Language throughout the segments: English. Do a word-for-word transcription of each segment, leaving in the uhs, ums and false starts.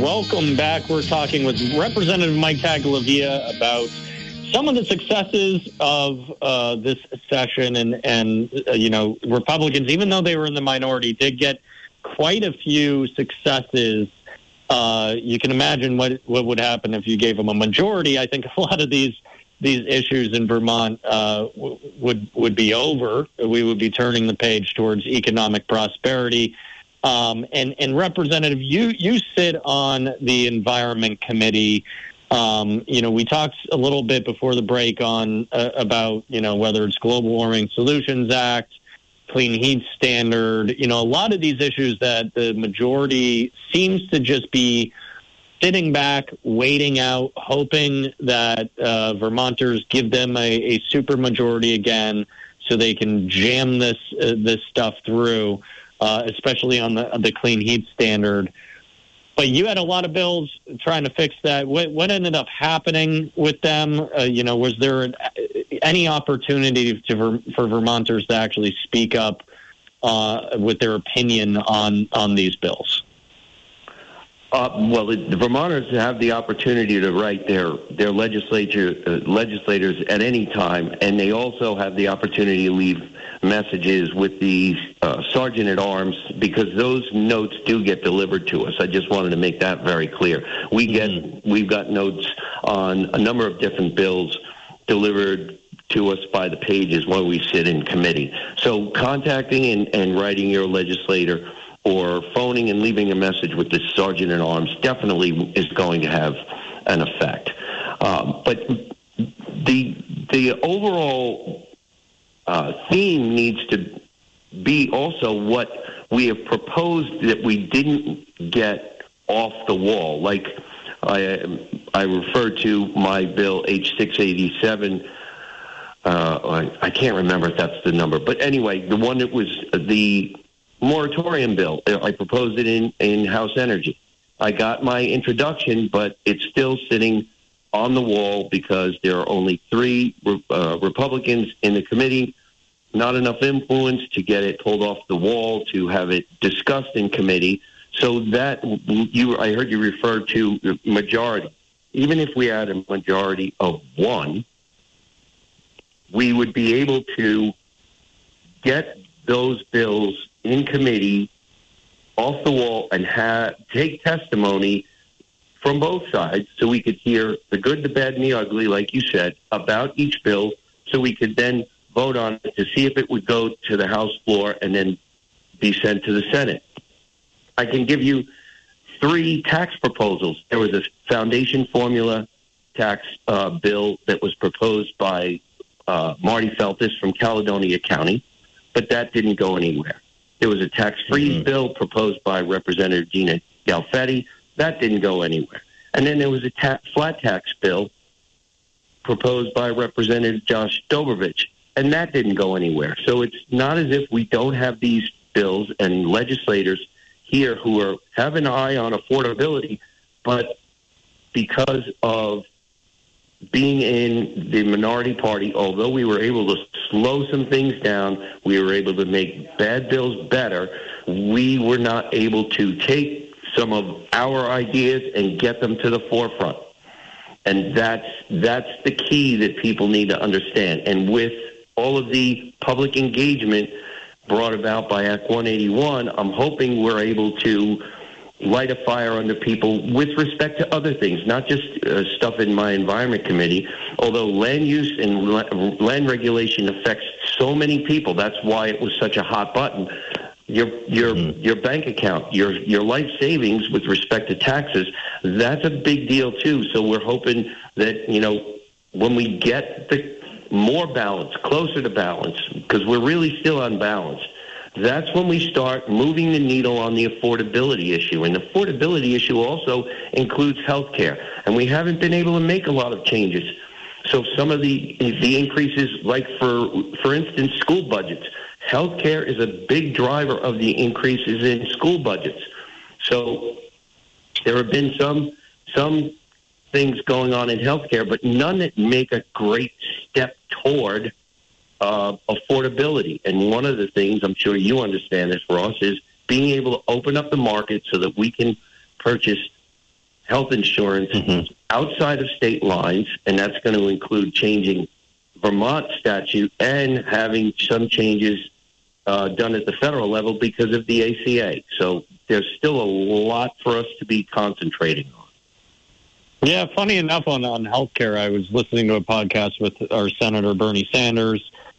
Welcome back. We're talking with Representative Mike Taglia about some of the successes of uh, this session, and, and uh, you know, Republicans, even though they were in the minority, did get quite a few successes. Uh, you can imagine what what would happen if you gave them a majority. I think a lot of these these issues in Vermont uh, w- would would be over. We would be turning the page towards economic prosperity. Um, and, and Representative, you, you sit on the Environment Committee. Um, you know, we talked a little bit before the break on uh, about, you know, whether it's Global Warming Solutions Act, Clean Heat Standard, you know, a lot of these issues that the majority seems to just be sitting back, waiting out, hoping that uh, Vermonters give them a, a supermajority again so they can jam this uh, this stuff through. Uh, especially on the the Clean Heat Standard. But you had a lot of bills trying to fix that. What, what ended up happening with them? Uh, you know, was there an, any opportunity to, for Vermonters to actually speak up uh, with their opinion on, on these bills? Uh, well, the, the Vermonters have the opportunity to write their their legislature uh, legislators at any time, and they also have the opportunity to leave messages with the uh, sergeant at arms, because those notes do get delivered to us. I just wanted to make that very clear. We get mm-hmm. we've got notes on a number of different bills delivered to us by the pages while we sit in committee. So contacting and, and writing your legislator, or phoning and leaving a message with the sergeant at arms, definitely is going to have an effect. Um, but the the overall uh, theme needs to be also what we have proposed that we didn't get off the wall. Like I, I refer to my bill H six eighty-seven. Uh, I, I can't remember if that's the number, but anyway, the one that was the moratorium bill. I proposed it in, in House Energy. I got my introduction, but it's still sitting on the wall because there are only three uh, Republicans in the committee, not enough influence to get it pulled off the wall, to have it discussed in committee. So that you, I heard you refer to the majority. Even if we had a majority of one, we would be able to get those bills in committee off the wall and have, take testimony from both sides so we could hear the good, the bad, and the ugly, like you said, about each bill, so we could then vote on it to see if it would go to the House floor and then be sent to the Senate. I can give you three tax proposals. There was a foundation formula tax uh, bill that was proposed by uh, Marty Feltis from Caledonia County, but that didn't go anywhere. There was a tax freeze mm-hmm. bill proposed by Representative Dina Galfetti. That didn't go anywhere. And then there was a ta- flat tax bill proposed by Representative Josh Dobrovich, and that didn't go anywhere. So it's not as if we don't have these bills and legislators here who are have an eye on affordability, but because of being in the minority party, although we were able to slow some things down, we were able to make bad bills better, we were not able to take some of our ideas and get them to the forefront. And that's that's the key that people need to understand. And with all of the public engagement brought about by Act one eighty-one, I'm hoping we're able to light a fire under people with respect to other things, not just uh, stuff in my Environment Committee, although land use and land regulation affects so many people. That's why it was such a hot button. Your your mm-hmm. your bank account, your your life savings with respect to taxes, that's a big deal too. So we're hoping that, you know, when we get the more balance, closer to balance, because we're really still unbalanced, that's when we start moving the needle on the affordability issue. And the affordability issue also includes health care. And we haven't been able to make a lot of changes. So some of the the increases, like for for instance, school budgets. Health care is a big driver of the increases in school budgets. So there have been some some things going on in health care, but none that make a great step toward Uh, affordability. And one of the things, I'm sure you understand this, Ross, is being able to open up the market so that we can purchase health insurance mm-hmm. outside of state lines, and that's going to include changing Vermont statute and having some changes uh, done at the federal level because of the A C A. So there's still a lot for us to be concentrating on. Yeah, funny enough, on, on healthcare, I was listening to a podcast with our Senator Bernie Sanders.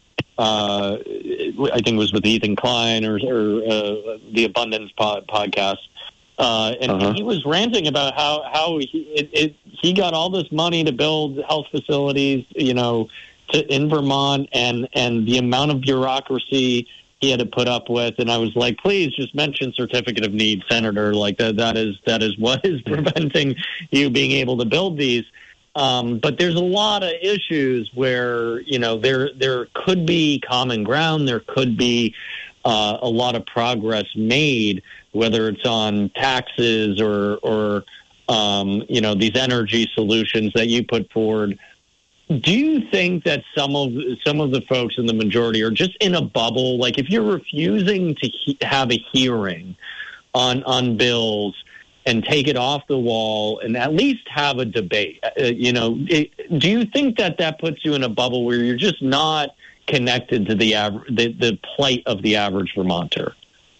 Uh, I think it was with Ethan Klein or, or uh, the Abundance pod, podcast. Uh, and, uh-huh. and he was ranting about how, how he, it, it, he got all this money to build health facilities, you know, to, in Vermont, and, and the amount of bureaucracy he had to put up with. And I was like, please just mention certificate of need, Senator. Like that, that is, that is what is preventing you being able to build these. Um, but there's a lot of issues where, you know, there, there could be common ground. There could be uh, a lot of progress made, whether it's on taxes or, or, um, you know, these energy solutions that you put forward. Do you think that some of some of the folks in the majority are just in a bubble? Like, if you're refusing to he- have a hearing on on bills and take it off the wall and at least have a debate, uh, you know, it, do you think that that puts you in a bubble where you're just not connected to the aver- the, the plight of the average Vermonter?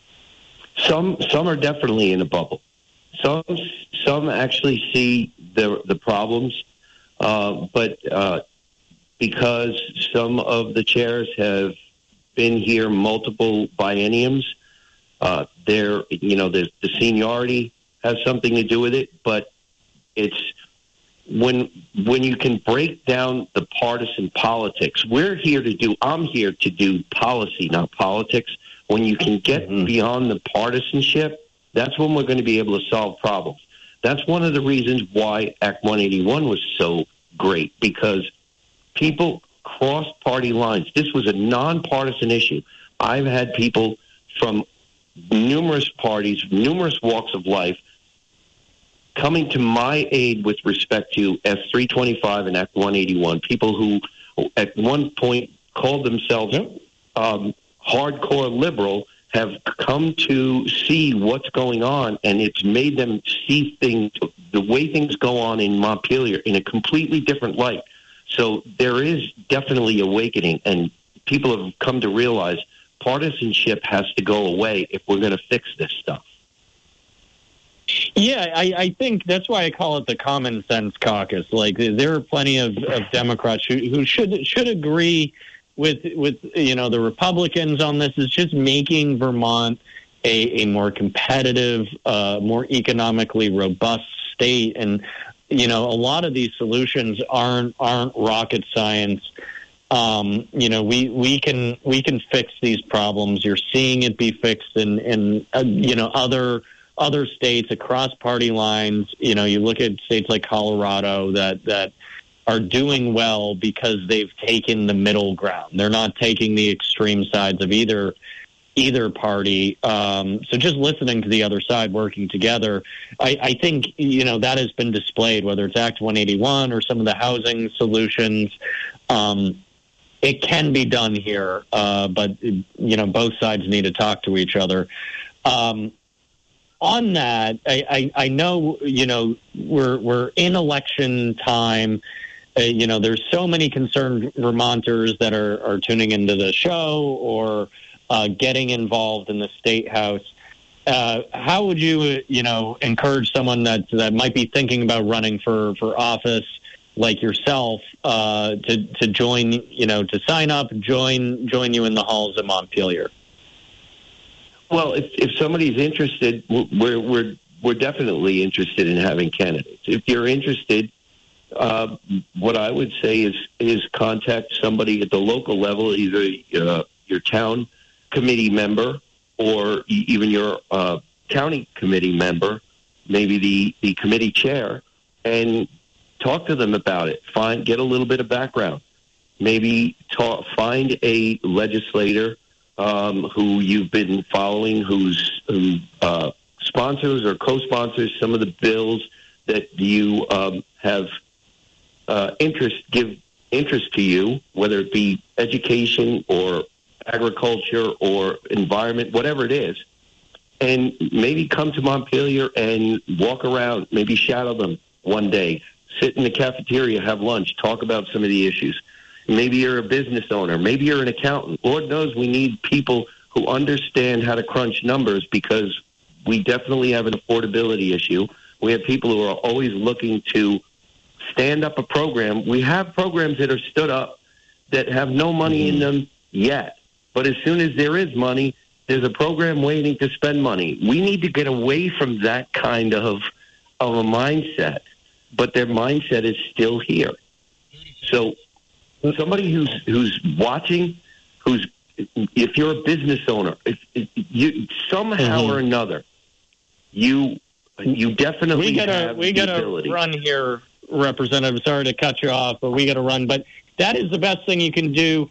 Some some are definitely in a bubble. Some some actually see the the problems. Uh, but uh, because some of the chairs have been here multiple bienniums, uh, there, you know, the, the seniority has something to do with it. But it's when when you can break down the partisan politics. We're here to do. I'm here to do policy, not politics. When you can get mm-hmm. beyond the partisanship, that's when we're going to be able to solve problems. That's one of the reasons why Act one eighty-one was so great, because people crossed party lines. This was a nonpartisan issue. I've had people from numerous parties, numerous walks of life, coming to my aid with respect to S three twenty-five and Act one eighty-one, people who at one point called themselves yep. um, hardcore liberal, have come to see what's going on, and it's made them see things, the way things go on in Montpelier, in a completely different light. So there is definitely awakening, and people have come to realize partisanship has to go away if we're going to fix this stuff. Yeah, I, I think that's why I call it the common sense caucus. Like, there are plenty of, of Democrats who, who should should agree with with you know the Republicans on this. Is just making Vermont a, a more competitive, uh, more economically robust state. And you know, a lot of these solutions aren't aren't rocket science. Um, you know, we, we can we can fix these problems. You're seeing it be fixed in in uh, you know other other states across party lines. You know, you look at states like Colorado that that. are doing well because they've taken the middle ground. They're not taking the extreme sides of either either party. Um, so just listening to the other side, working together, I, I think, you know, that has been displayed, whether it's Act one eighty-one or some of the housing solutions. Um, it can be done here, uh, but, you know, both sides need to talk to each other. Um, on that, I, I, I know, you know, we're we're in election time. Uh, you know, there's so many concerned Vermonters that are, are tuning into the show or uh, getting involved in the State House. Uh, how would you, uh, you know, encourage someone that that might be thinking about running for, for office like yourself uh, to to join, you know, to sign up, join join you in the halls of Montpelier? Well, if if somebody's interested, we're we're we're definitely interested in having candidates. If you're interested. Uh, what I would say is is contact somebody at the local level, either uh, your town committee member or even your uh, county committee member, maybe the, the committee chair, and talk to them about it. Find get a little bit of background. Maybe talk, find a legislator um, who you've been following, who's who uh, sponsors or co-sponsors some of the bills that you um, have. Uh, interest give interest to you, whether it be education or agriculture or environment, whatever it is, and maybe come to Montpelier and walk around, maybe shadow them one day, sit in the cafeteria, have lunch, talk about some of the issues. Maybe you're a business owner. Maybe you're an accountant. Lord knows we need people who understand how to crunch numbers, because we definitely have an affordability issue. We have people who are always looking to stand up a program. We have programs that are stood up that have no money in them yet. But as soon as there is money, there's a program waiting to spend money. We need to get away from that kind of, of a mindset. But their mindset is still here. So somebody who's who's watching, who's if you're a business owner, if, if you somehow mm-hmm. or another, you you definitely we gotta have we the gotta ability. run here, Representative. Sorry to cut you off, but we got to run. But that is the best thing you can do.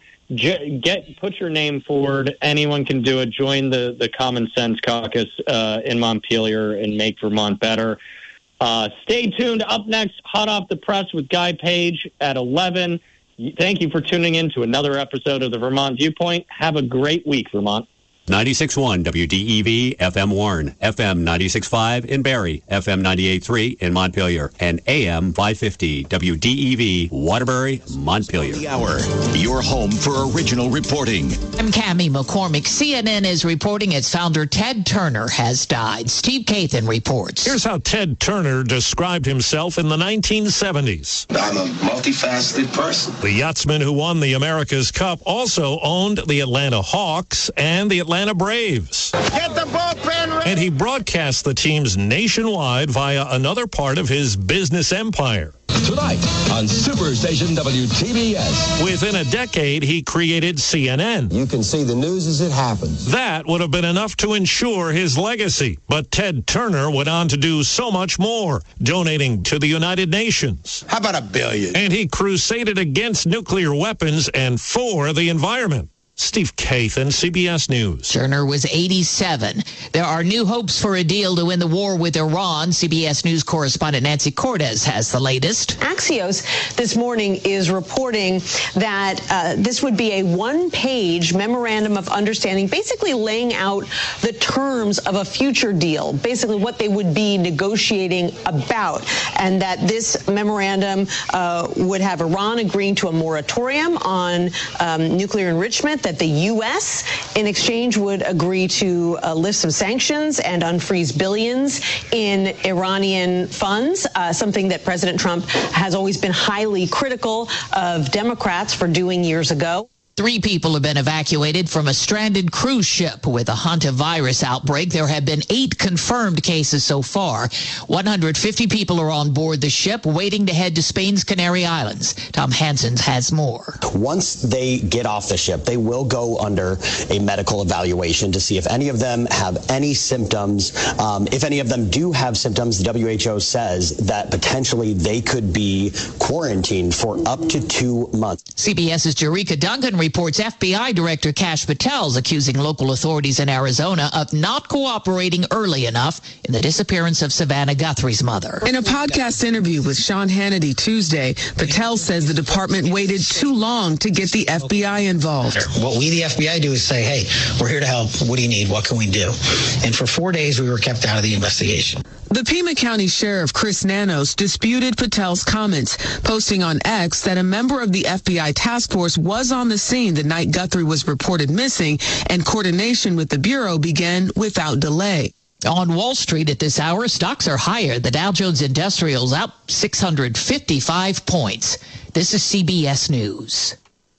Get put your name forward. Anyone can do it. Join the the Common Sense Caucus uh, in Montpelier and make Vermont better. Uh, stay tuned. Up next, Hot Off the Press with Guy Page at eleven. Thank you for tuning in to another episode of the Vermont Viewpoint. Have a great week, Vermont. ninety-six point one W D E V F M Warren, F M ninety-six point five in Barrie, F M ninety-eight point three in Montpelier, and A M five fifty W D E V Waterbury, Montpelier. The hour, your home for original reporting. I'm Cammie McCormick. C N N is reporting its founder Ted Turner has died. Steve Kathan reports. Here's how Ted Turner described himself in the nineteen seventies. I'm a multifaceted person. The yachtsman who won the America's Cup also owned the Atlanta Hawks and the Atlanta Braves. Get the bullpen ready. And he broadcast the teams nationwide via another part of his business empire. Tonight on Superstation W T B S. Within a decade, he created C N N. You can see the news as it happens. That would have been enough to ensure his legacy. But Ted Turner went on to do so much more, donating to the United Nations. How about a billion? And he crusaded against nuclear weapons and for the environment. Steve Kathan, C B S News. Turner was eighty-seven. There are new hopes for a deal to win the war with Iran. C B S News correspondent Nancy Cortez has the latest. Axios this morning is reporting that uh, this would be a one-page memorandum of understanding, basically laying out the terms of a future deal, basically what they would be negotiating about, and that this memorandum uh, would have Iran agreeing to a moratorium on um, nuclear enrichment, that the U S in exchange would agree to uh, lift some sanctions and unfreeze billions in Iranian funds, uh, something that President Trump has always been highly critical of Democrats for doing years ago. Three people have been evacuated from a stranded cruise ship with a hantavirus outbreak. There have been eight confirmed cases so far. one hundred fifty people are on board the ship waiting to head to Spain's Canary Islands. Tom Hansen has more. Once they get off the ship, they will go under a medical evaluation to see if any of them have any symptoms. Um, if any of them do have symptoms, the W H O says that potentially they could be quarantined for up to two months. CBS's Jerika Duncan reports F B I Director Kash Patel's accusing local authorities in Arizona of not cooperating early enough in the disappearance of Savannah Guthrie's mother. In a podcast interview with Sean Hannity Tuesday, Patel says the department waited too long to get the F B I involved. What we, the F B I, do is say, hey, we're here to help. What do you need? What can we do? And for four days, we were kept out of the investigation. The Pima County Sheriff Chris Nanos disputed Patel's comments, posting on X that a member of the F B I task force was on the scene the night Guthrie was reported missing, and coordination with the Bureau began without delay. On Wall Street at this hour, stocks are higher. The Dow Jones Industrial's up six hundred fifty-five points. This is C B S News.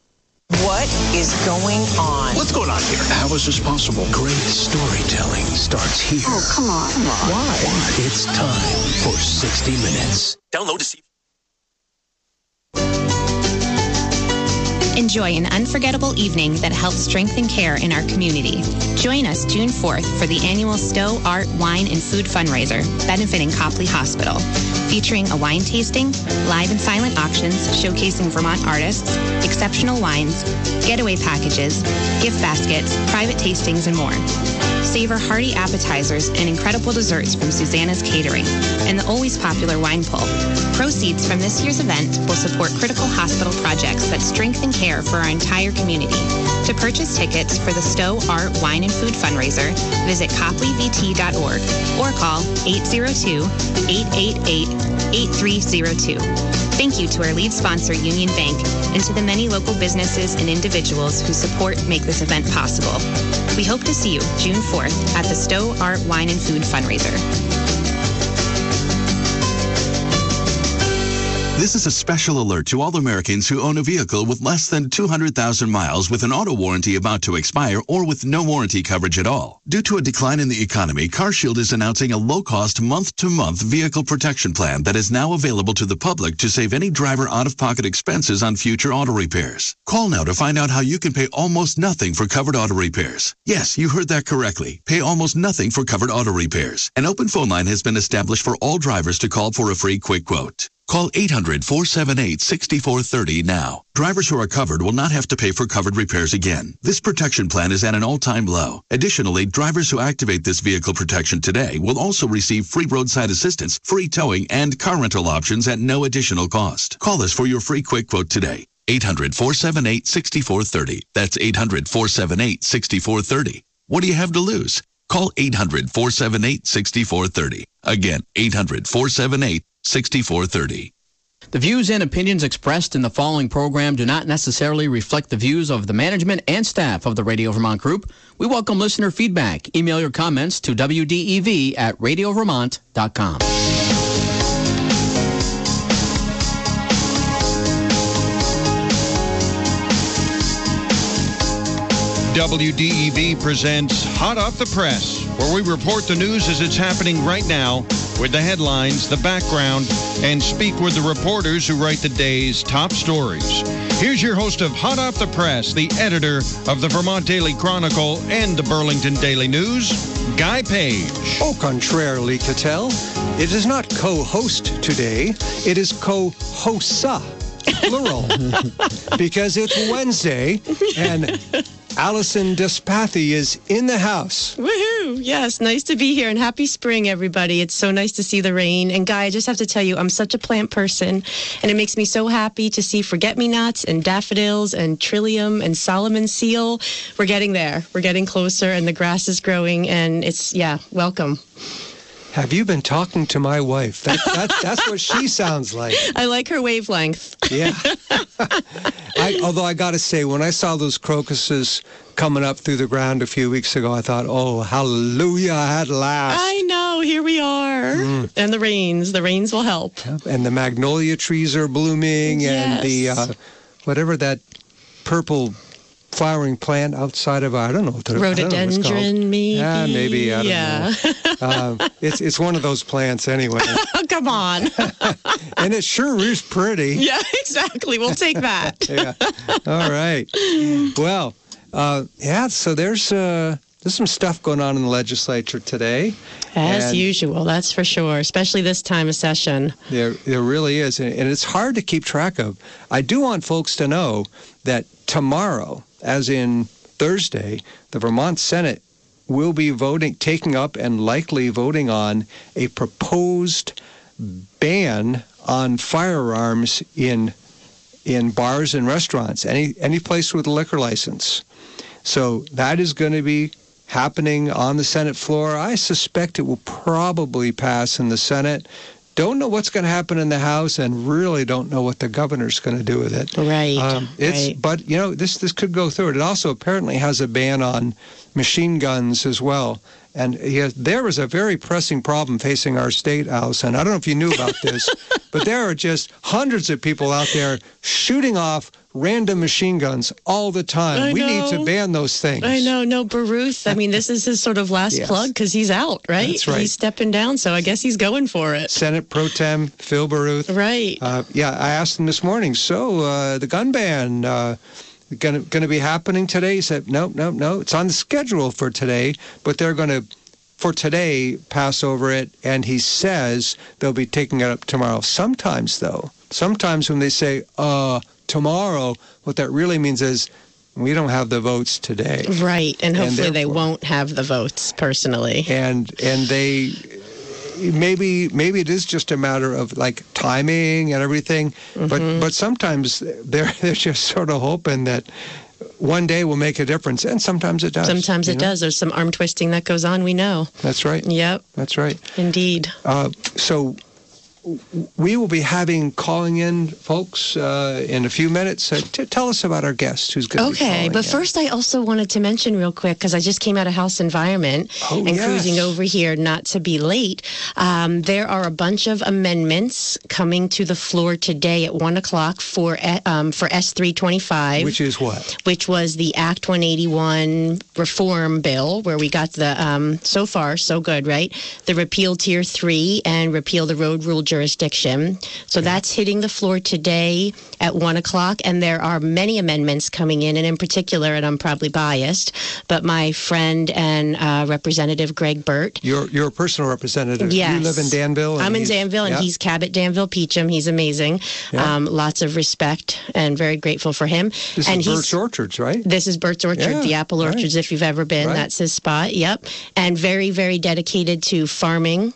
What is going on? What's going on here? How is this possible? Great storytelling starts here. Oh, come on. Come on. Why? Why? It's time for sixty minutes. Download to see. Enjoy an unforgettable evening that helps strengthen care in our community. Join us June fourth for the annual Stowe Art, Wine, and Food fundraiser benefiting Copley Hospital, featuring a wine tasting, live and silent auctions showcasing Vermont artists, exceptional wines, getaway packages, gift baskets, private tastings, and more. Savor hearty appetizers and incredible desserts from Susanna's Catering and the always popular wine pull. Proceeds from this year's event will support critical hospital projects that strengthen care for our entire community. To purchase tickets for the Stowe Art, Wine, and Food fundraiser, visit copley v t dot org or call eight zero two, eight eight eight, eight three zero two. Thank you to our lead sponsor, Union Bank, and to the many local businesses and individuals whose support make this event possible. We hope to see you June fourth at the Stowe Art, Wine, and Food fundraiser. This is a special alert to all Americans who own a vehicle with less than two hundred thousand miles with an auto warranty about to expire or with no warranty coverage at all. Due to a decline in the economy, CarShield is announcing a low-cost month-to-month vehicle protection plan that is now available to the public to save any driver out-of-pocket expenses on future auto repairs. Call now to find out how you can pay almost nothing for covered auto repairs. Yes, you heard that correctly. Pay almost nothing for covered auto repairs. An open phone line has been established for all drivers to call for a free quick quote. Call eight hundred, four seven eight, six four three zero now. Drivers who are covered will not have to pay for covered repairs again. This protection plan is at an all-time low. Additionally, drivers who activate this vehicle protection today will also receive free roadside assistance, free towing, and car rental options at no additional cost. Call us for your free quick quote today. eight hundred, four seven eight, six four three zero. That's eight hundred, four seven eight, six four three zero. What do you have to lose? Call eight hundred, four seven eight, six four three zero. Again, eight hundred, four seven eight, six four three zero. The views and opinions expressed in the following program do not necessarily reflect the views of the management and staff of the Radio Vermont Group. We welcome listener feedback. Email your comments to W D E V at radio vermont dot com. W D E V presents Hot Off the Press, where we report the news as it's happening right now with the headlines, the background, and speak with the reporters who write the day's top stories. Here's your host of Hot Off the Press, the editor of the Vermont Daily Chronicle and the Burlington Daily News, Guy Page. Au contraire, Cattell, it is not co-host today, it is co-hosta, plural, because it's Wednesday, and Allison Despathy is in the house. Woohoo! Yes, nice to be here, and happy spring, everybody. It's so nice to see the rain. And Guy, I just have to tell you, I'm such a plant person, and it makes me so happy to see forget-me-nots and daffodils and trillium and Solomon seal. We're getting there. We're getting closer, and the grass is growing, and it's, yeah, welcome. Have you been talking to my wife? That, that, that's what she sounds like. I like her wavelength. Yeah. I, although I got to say, when I saw those crocuses coming up through the ground a few weeks ago, I thought, oh, hallelujah, at last. I know. Here we are. Mm. And the rains. The rains will help. Yep. And the magnolia trees are blooming. Yes. And the, uh, whatever that purple flowering plant outside of, I don't know. What Rhododendron, maybe. Yeah, maybe. I don't yeah. know. uh, it's, it's one of those plants anyway. Come on. And it sure is pretty. Yeah, exactly. We'll take that. Yeah. All right. Well, uh, yeah, so there's, uh, there's some stuff going on in the legislature today. As and usual, that's for sure, especially this time of session. There, there really is, and it's hard to keep track of. I do want folks to know that tomorrow, as in Thursday, the Vermont Senate will be voting, taking up and likely voting on a proposed ban on firearms in in bars and restaurants, any any place with a liquor license. So that is going to be happening on the Senate floor. I suspect it will probably pass in the Senate. Don't know what's going to happen in the House, and really don't know what the governor's going to do with it. Right. Um, it's right. But, you know, this this could go through it. It also apparently has a ban on machine guns as well. And he has, there is a very pressing problem facing our state, Allison. I don't know if you knew about this, but there are just hundreds of people out there shooting off random machine guns all the time. I we know. need to ban those things. I know. No, Baruth, I mean, this is his sort of last Yes. plug because he's out, right? That's right. He's stepping down, so I guess he's going for it. Senate Pro Tem Phil Baruth. Right. Uh, yeah, I asked him this morning, so uh, the gun ban, uh, going to be happening today? He said, no, no, no. It's on the schedule for today, but they're going to, for today, pass over it. And he says they'll be taking it up tomorrow. Sometimes, though, sometimes when they say, uh, tomorrow, what that really means is we don't have the votes today. Right, and hopefully and they won't have the votes personally. And and they maybe maybe it is just a matter of like timing and everything, mm-hmm. but but sometimes they're they're just sort of hoping that one day will make a difference, and sometimes it does. Sometimes it know? does. There's some arm twisting that goes on, we know. That's right. Yep. That's right. Indeed. Uh, so we will be having calling in folks uh, in a few minutes. Uh, t- tell us about our guest who's going to okay, be calling but in. First I also wanted to mention real quick, because I just came out of House Environment oh, and yes. cruising over here not to be late. Um, there are a bunch of amendments coming to the floor today at one o'clock for um, for S three twenty-five. Which is what? Which was the Act one eighty-one reform bill, where we got the, um, so far, so good, right? The repeal Tier three and repeal the road rule jurisdiction. So that's hitting the floor today at one o'clock, and there are many amendments coming in, and in particular, and I'm probably biased, but my friend and uh, Representative Greg Burt. You're, you're a personal representative. Yes. You live in Danville? I'm in Danville, and yeah. he's Cabot Danville Peachum. He's amazing. Yeah. Um, lots of respect, and very grateful for him. This and is Burt's Orchards, right? This is Burt's Orchard, yeah, the apple orchards, right. if you've ever been. Right. That's his spot, yep. And very, very dedicated to farming.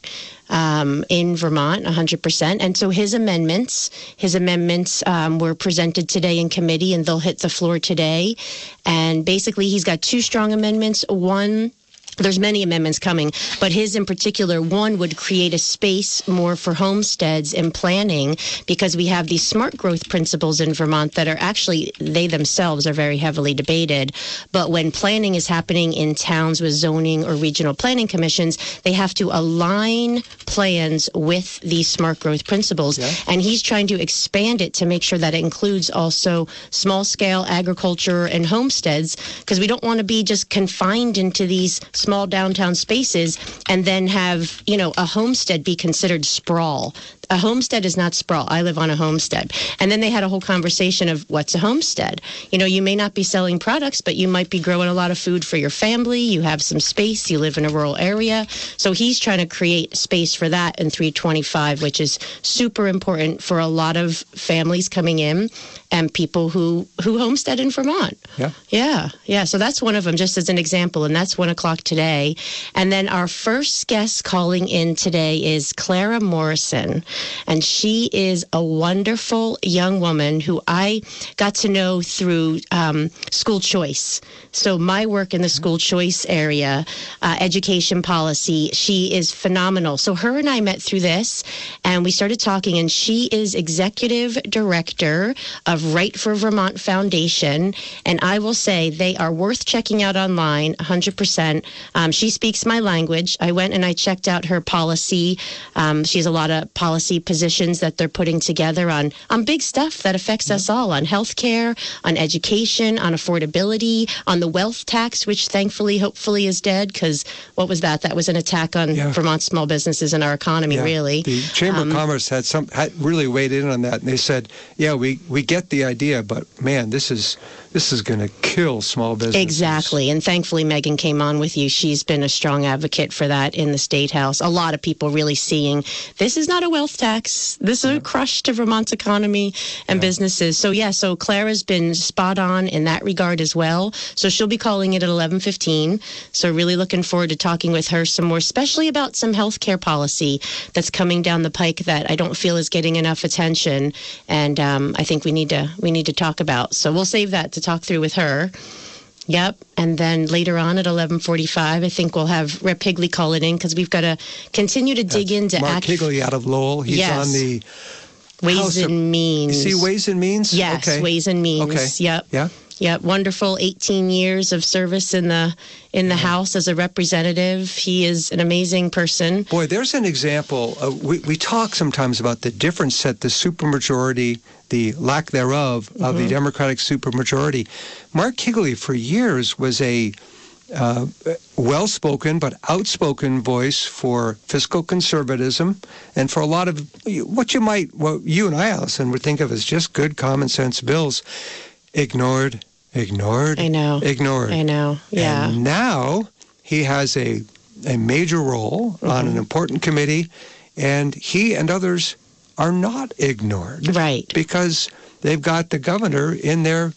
Um, in Vermont, one hundred percent. And so his amendments, his amendments um, were presented today in committee, and they'll hit the floor today. And basically, he's got two strong amendments. One, there's many amendments coming, but his in particular, one would create a space more for homesteads and planning, because we have these smart growth principles in Vermont that are actually, they themselves are very heavily debated. But when planning is happening in towns with zoning or regional planning commissions, they have to align plans with these smart growth principles. Yeah. And he's trying to expand it to make sure that it includes also small scale agriculture and homesteads, because we don't want to be just confined into these small downtown spaces and then have, you know, a homestead be considered sprawl. A homestead is not sprawl. I live on a homestead. And then they had a whole conversation of what's a homestead. You know, you may not be selling products, but you might be growing a lot of food for your family. You have some space. You live in a rural area. So he's trying to create space for that in three twenty-five, which is super important for a lot of families coming in and people who, who homestead in Vermont. Yeah. Yeah. Yeah. So that's one of them, just as an example. And that's one o'clock today. And then our first guest calling in today is Clara Morrison. And she is a wonderful young woman who I got to know through um, school choice. So my work in the school choice area, uh, education policy, she is phenomenal. So her and I met through this, and we started talking, and she is executive director of Right for Vermont Foundation. And I will say they are worth checking out online, one hundred percent. Um, she speaks my language. I went and I checked out her policy. Um, she has a lot of policy positions that they're putting together on, on big stuff that affects mm-hmm. us all, on healthcare, on education, on affordability, on the wealth tax, which thankfully, hopefully is dead, because what was that? That was an attack on yeah. Vermont small businesses and our economy, yeah. really. The Chamber um, of Commerce had some had really weighed in on that, and they said, yeah, we, we get the idea, but man, this is this is going to kill small businesses. Exactly, and thankfully Megan came on with you. She's been a strong advocate for that in the State House. A lot of people really seeing this is not a wealth tax. This is a crush to Vermont's economy and yeah. businesses. So yeah, so Clara's been spot on in that regard as well. So she'll be calling it at eleven fifteen. So really looking forward to talking with her some more, especially about some healthcare policy that's coming down the pike that I don't feel is getting enough attention, and um, I think we need to we need to talk about. So we'll save that to talk through with her. Yep. And then later on at eleven forty-five, I think we'll have Rep Higley call it in, because we've got to continue to dig That's into... Mark act- Higley out of Lowell. He's yes. on the... Ways House and of, Means. Is he Ways and Means? Yes, okay. Ways and Means. Okay. Yep. Yeah. Yep. Wonderful eighteen years of service in the in the House as a representative. He is an amazing person. Boy, there's an example. Uh, we, we talk sometimes about the difference that the supermajority, the lack thereof, mm-hmm. of the Democratic supermajority. Mark Higley, for years, was a uh, well-spoken but outspoken voice for fiscal conservatism and for a lot of what you might, what you and I, Allison, would think of as just good common sense bills. Ignored, ignored, I know. ignored. I know, yeah. And now he has a, a major role mm-hmm. on an important committee, and he and others are not ignored. Right. Because they've got the governor in their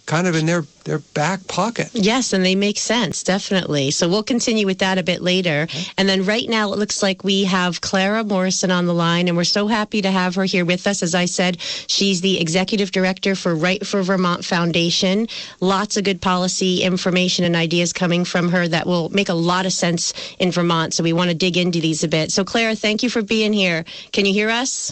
kind of in their, their back pocket. Yes, and they make sense, definitely. So we'll continue with that a bit later. Okay. And then right now, it looks like we have Clara Morrison on the line, and we're so happy to have her here with us. As I said, she's the executive director for Right for Vermont Foundation. Lots of good policy information and ideas coming from her that will make a lot of sense in Vermont. So we want to dig into these a bit. So Clara, thank you for being here. Can you hear us?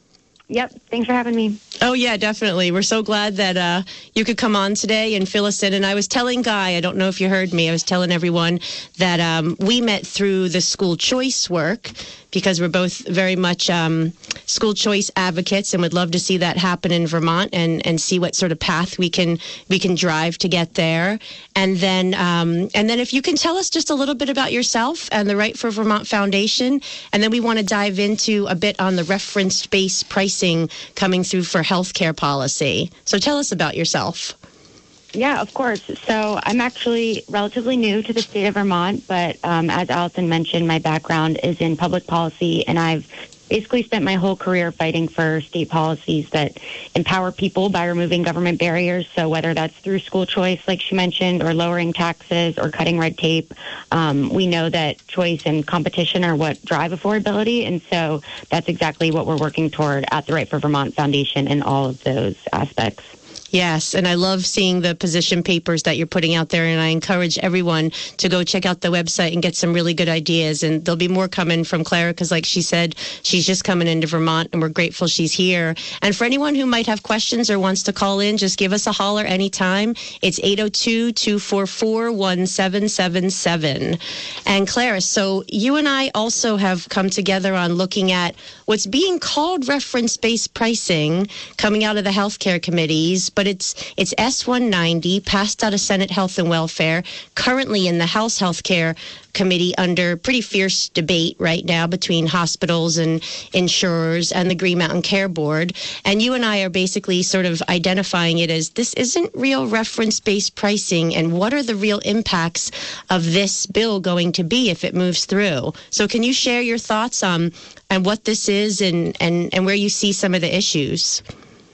Yep. Thanks for having me. Oh, yeah, definitely. We're so glad that uh, you could come on today and fill us in. And I was telling Guy, I don't know if you heard me, I was telling everyone that um, we met through the school choice work because we're both very much um, school choice advocates and would love to see that happen in Vermont and, and see what sort of path we can we can drive to get there. And then um, and then if you can tell us just a little bit about yourself and the Right for Vermont Foundation, and then we want to dive into a bit on the reference-based pricing coming through for healthcare policy. So tell us about yourself. Yeah, of course. So I'm actually relatively new to the state of Vermont, but um, as Allison mentioned, my background is in public policy, and I've basically spent my whole career fighting for state policies that empower people by removing government barriers. So whether that's through school choice, like she mentioned, or lowering taxes or cutting red tape, um, we know that choice and competition are what drive affordability. And so that's exactly what we're working toward at the Right for Vermont Foundation in all of those aspects. Yes, and I love seeing the position papers that you're putting out there, and I encourage everyone to go check out the website and get some really good ideas. And there'll be more coming from Clara because, like she said, she's just coming into Vermont, and we're grateful she's here. And for anyone who might have questions or wants to call in, just give us a holler anytime. It's eight oh two, two four four, one seven seven seven. And Clara, so you and I also have come together on looking at what's being called reference-based pricing coming out of the healthcare committees, but it's it's S one ninety, passed out of Senate Health and Welfare, currently in the House Healthcare Committee under pretty fierce debate right now between hospitals and insurers and the Green Mountain Care Board. And you and I are basically sort of identifying it as this isn't real reference-based pricing, and what are the real impacts of this bill going to be if it moves through? So can you share your thoughts on, on what this is and, and, and where you see some of the issues?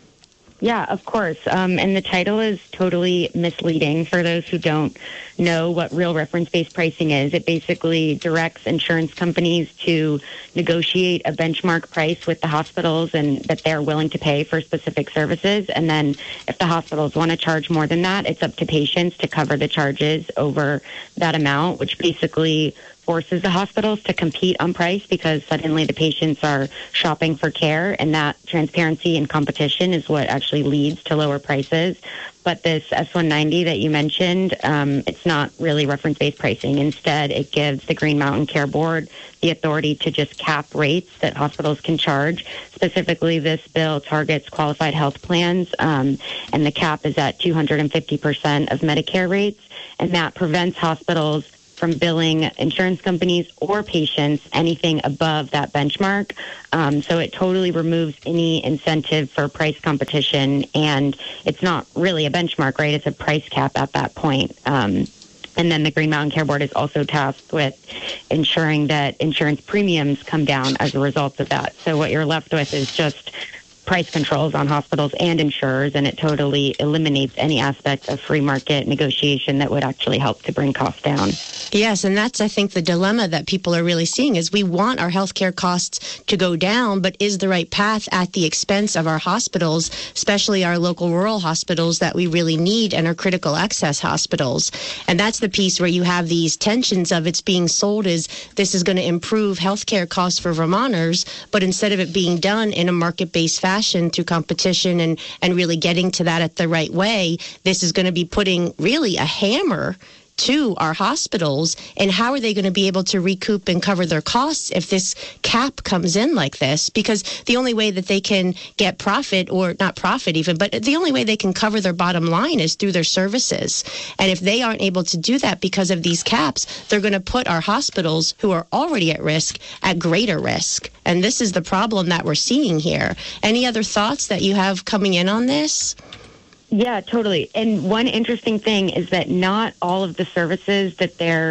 Yeah, of course. Um, and the title is totally misleading for those who don't know what real reference-based pricing is. It basically directs insurance companies to negotiate a benchmark price with the hospitals and that they're willing to pay for specific services. And then if the hospitals want to charge more than that, it's up to patients to cover the charges over that amount, which basically forces the hospitals to compete on price because suddenly the patients are shopping for care, and that transparency and competition is what actually leads to lower prices. But this S one ninety that you mentioned, um, it's not really reference-based pricing. Instead, it gives the Green Mountain Care Board the authority to just cap rates that hospitals can charge. Specifically, this bill targets qualified health plans, um, and the cap is at two hundred fifty percent of Medicare rates, and that prevents hospitals from billing insurance companies or patients anything above that benchmark. Um, so it totally removes any incentive for price competition, and it's not really a benchmark, right? It's a price cap at that point. Um, and then the Green Mountain Care Board is also tasked with ensuring that insurance premiums come down as a result of that. So what you're left with is just price controls on hospitals and insurers, and it totally eliminates any aspect of free market negotiation that would actually help to bring costs down. Yes, and that's, I think, the dilemma that people are really seeing is we want our healthcare costs to go down, but is the right path at the expense of our hospitals, especially our local rural hospitals that we really need and our critical access hospitals? And that's the piece where you have these tensions of it's being sold as this is going to improve healthcare costs for Vermonters, but instead of it being done in a market-based fashion, through competition and, and really getting to that at the right way, this is going to be putting really a hammer to our hospitals. And how are they going to be able to recoup and cover their costs if this cap comes in like this? Because the only way that they can get profit, or not profit even, but the only way they can cover their bottom line is through their services. And if they aren't able to do that because of these caps, they're going to put our hospitals, who are already at risk, at greater risk. And this is the problem that we're seeing here. Any other thoughts that you have coming in on this? Yeah, totally. And one interesting thing is that not all of the services that they're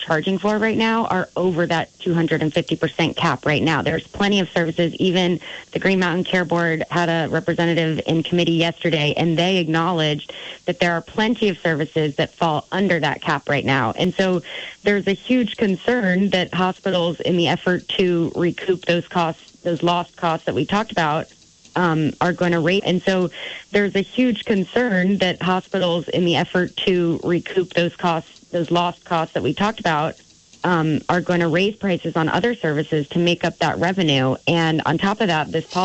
charging for right now are over that two hundred fifty percent cap right now. There's plenty of services. Even the Green Mountain Care Board had a representative in committee yesterday, and they acknowledged that there are plenty of services that fall under that cap right now. And so there's a huge concern that hospitals, in the effort to recoup those costs, those lost costs that we talked about, Um, are going to rate. And so there's a huge concern that hospitals, in the effort to recoup those costs, those lost costs that we talked about, um, are going to raise prices on other services to make up that revenue. And on top of that, this policy